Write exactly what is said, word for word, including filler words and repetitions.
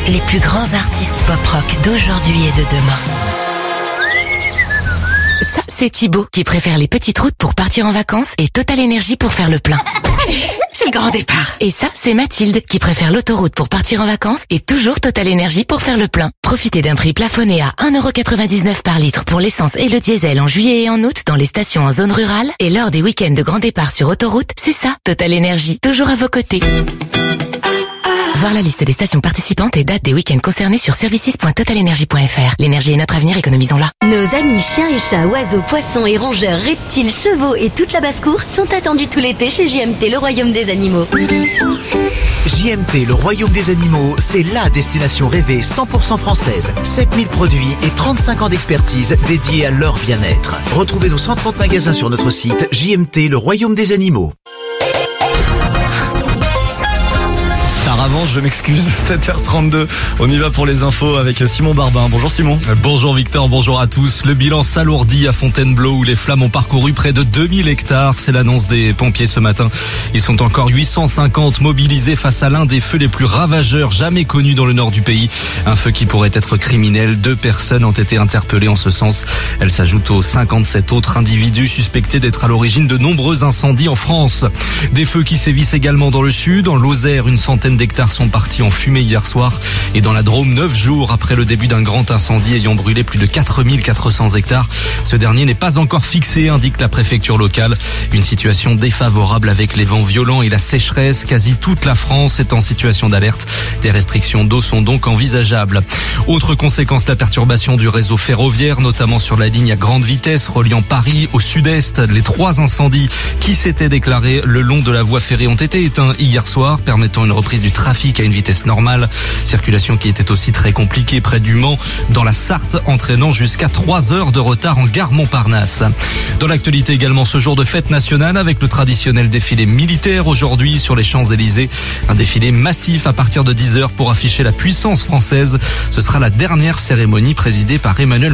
les plus grands artistes pop-rock d'aujourd'hui et de demain. Ça, c'est Thibaut qui préfère les petites routes pour partir en vacances et Total Énergie pour faire le plein. C'est le grand départ. Et ça, c'est Mathilde qui préfère l'autoroute pour partir en vacances et toujours Total Énergie pour faire le plein. Profitez d'un prix plafonné à un euro quatre-vingt-dix-neuf par litre pour l'essence et le diesel en juillet et en août dans les stations en zone rurale et lors des week-ends de grand départ sur autoroute. C'est ça, Total Énergie, toujours à vos côtés. Voir la liste des stations participantes et dates des week-ends concernés sur services point total énergie point f r. L'énergie est notre avenir, économisons-la. Nos amis chiens et chats, oiseaux, poissons et rongeurs, reptiles, chevaux et toute la basse-cour sont attendus tout l'été chez J M T, le royaume des animaux. J M T, le royaume des animaux, c'est la destination rêvée cent pour cent française. sept mille produits et trente-cinq ans d'expertise dédiés à leur bien-être. Retrouvez nos cent trente magasins sur notre site J M T, le royaume des animaux. Par avance, je m'excuse, sept heures trente-deux. On y va pour les infos avec Simon Barbin. Bonjour Simon. Bonjour Victor, bonjour à tous. Le bilan s'alourdit à Fontainebleau où les flammes ont parcouru près de deux mille hectares. C'est l'annonce des pompiers ce matin. Ils sont encore huit cent cinquante mobilisés face à l'un des feux les plus ravageurs jamais connus dans le nord du pays. Un feu qui pourrait être criminel. Deux personnes ont été interpellées en ce sens. Elles s'ajoutent aux cinquante-sept autres individus suspectés d'être à l'origine de nombreux incendies en France. Des feux qui sévissent également dans le sud. En Lozère, une centaine d'hectares sont partis en fumée hier soir. Et dans la Drôme, neuf jours après le début d'un grand incendie ayant brûlé plus de quatre mille quatre cents hectares. Ce dernier n'est pas encore fixé, indique la préfecture locale. Une situation défavorable avec les vents violents et la sécheresse. Quasi toute la France est en situation d'alerte. Des restrictions d'eau sont donc envisageables. Autre conséquence, la perturbation du réseau ferroviaire, notamment sur la ligne à grande vitesse reliant Paris au sud-est. Les trois incendies qui s'étaient déclarés le long de la voie ferrée ont été éteints hier soir, permettant une reprise du trafic à une vitesse normale. Circulation qui était aussi très compliquée près du Mans, dans la Sarthe, entraînant jusqu'à trois heures de retard en gare Montparnasse. Dans l'actualité également, ce jour de fête nationale avec le traditionnel défilé militaire aujourd'hui sur les Champs-Élysées. Un défilé massif à partir de dix heures pour afficher la puissance française. Ce sera la dernière cérémonie présidée par Emmanuel